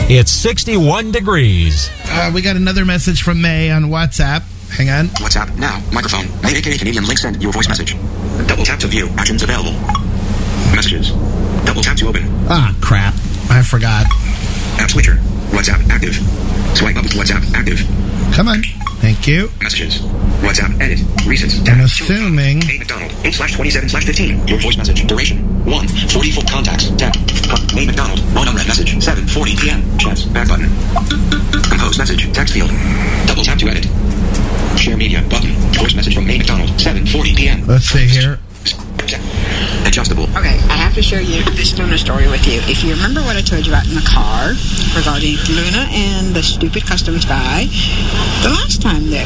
It's 61 degrees. We got another message from May on WhatsApp. Hang on. WhatsApp now. Microphone. May aka Canadian link send your voice message. Double tap to view. Actions available. Messages. Double tap to open. Ah, crap. I forgot. App switcher. WhatsApp active. Swipe up with WhatsApp active. Come on. Thank you. Messages. WhatsApp edit. Recent. I'm assuming. A McDonald. 8/27/15. Your voice message. Duration. 1. 44 contacts. Tap. A McDonald. 1 unread message. 7:40 p.m. Chat. Back button. Compose message. Text field. Double tap to edit. Share media button. Voice message from May McDonald. 7:40 p.m. Let's see here. Adjustable. Okay, I have to share you this Luna story with you. If you remember what I told you about in the car regarding Luna and the stupid customs guy, the last time that